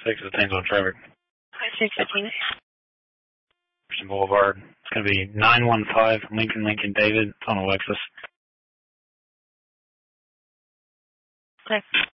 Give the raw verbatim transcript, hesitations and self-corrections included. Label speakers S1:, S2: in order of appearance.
S1: six is Tango on traffic.
S2: six fifteen.
S1: Christian Boulevard. It's going to be nine one five Lincoln, Lincoln, David. It's on Alexis.
S2: Okay.